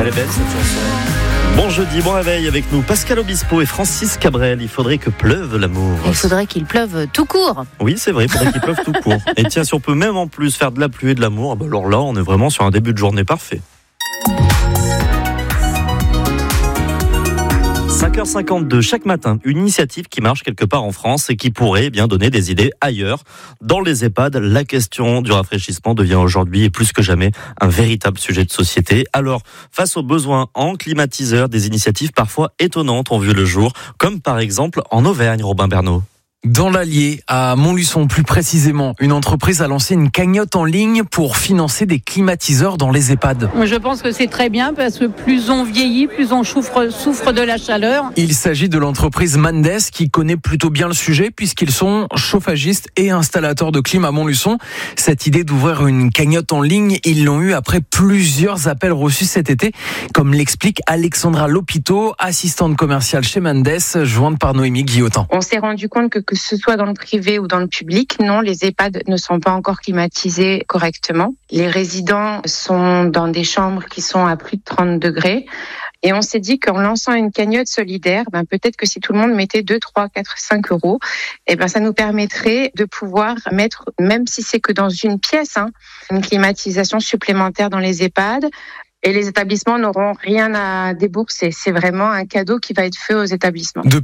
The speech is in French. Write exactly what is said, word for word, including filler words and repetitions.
est belle cette chanson. Bon jeudi, bon réveil avec nous Pascal Obispo et Francis Cabrel. Il faudrait que pleuve l'amour. Il faudrait qu'il pleuve tout court. Oui, c'est vrai, il faudrait qu'il pleuve tout court. Et tiens, si on peut même en plus faire de la pluie et de l'amour, bah alors là, on est vraiment sur un début de journée parfait. cinq heures cinquante-deux chaque matin, une initiative qui marche quelque part en France et qui pourrait eh bien donner des idées ailleurs. Dans les EHPAD, la question du rafraîchissement devient aujourd'hui et plus que jamais un véritable sujet de société. Alors, face aux besoins en climatiseurs, des initiatives parfois étonnantes ont vu le jour, comme par exemple en Auvergne, Robin Bernot. Dans l'Allier, à Montluçon plus précisément, une entreprise a lancé une cagnotte en ligne pour financer des climatiseurs dans les EHPAD. Je pense que c'est très bien parce que plus on vieillit, plus on souffre, souffre de la chaleur. Il s'agit de l'entreprise Mandes qui connaît plutôt bien le sujet puisqu'ils sont chauffagistes et installateurs de clim à Montluçon. Cette idée d'ouvrir une cagnotte en ligne, ils l'ont eu après plusieurs appels reçus cet été, comme l'explique Alexandra Lopito, assistante commerciale chez Mandes, jointe par Noémie Guillotin. On s'est rendu compte que que ce soit dans le privé ou dans le public, non, les EHPAD ne sont pas encore climatisés correctement. Les résidents sont dans des chambres qui sont à plus de trente degrés. Et on s'est dit qu'en lançant une cagnotte solidaire, ben peut-être que si tout le monde mettait deux, trois, quatre, cinq euros, eh ben ça nous permettrait de pouvoir mettre, même si c'est que dans une pièce, hein, une climatisation supplémentaire dans les EHPAD. Et les établissements n'auront rien à débourser. C'est vraiment un cadeau qui va être fait aux établissements.